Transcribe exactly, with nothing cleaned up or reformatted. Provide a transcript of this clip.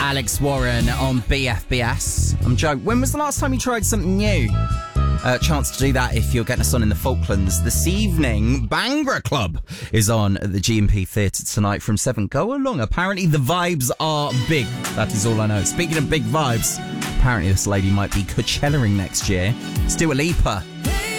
Alex Warren on B F B S. I'm joking. When was the last time you tried something new? Uh, chance to do that if you're getting us on in the Falklands this evening. Bangra Club is on at the G M P Theatre tonight from seven. Go along. Apparently the vibes are big. That is all I know. Speaking of big vibes, apparently this lady might be Coachellaing next year. Let's do a Lipa.